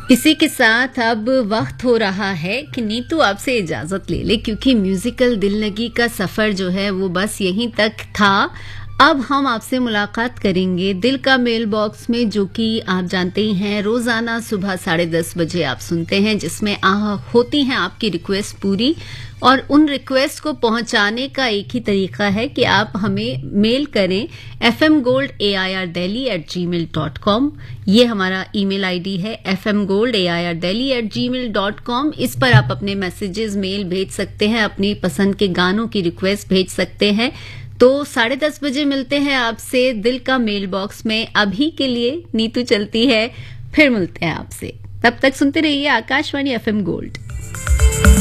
इसी के साथ अब वक्त हो रहा है कि नीतू आपसे इजाजत ले ले, क्योंकि म्यूजिकल दिललगी का सफर जो है वो बस यहीं तक था। अब हम आपसे मुलाकात करेंगे दिल का मेल बॉक्स में, जो कि आप जानते ही हैं रोजाना सुबह 10:30 बजे आप सुनते हैं, जिसमें होती हैं आपकी रिक्वेस्ट पूरी। और उन रिक्वेस्ट को पहुंचाने का एक ही तरीका है कि आप हमें मेल करें fmgold@airdelhi@gmail.com। ये हमारा ईमेल आईडी है fmgold@airdelhi@gmail.com। इस पर आप अपने मैसेजेस मेल भेज सकते हैं, अपनी पसंद के गानों की रिक्वेस्ट भेज सकते हैं। तो 10:30 बजे मिलते हैं आपसे दिल का मेल बॉक्स में। अभी के लिए नीतू चलती है, फिर मिलते हैं आपसे। तब तक सुनते रहिए आकाशवाणी FM गोल्ड।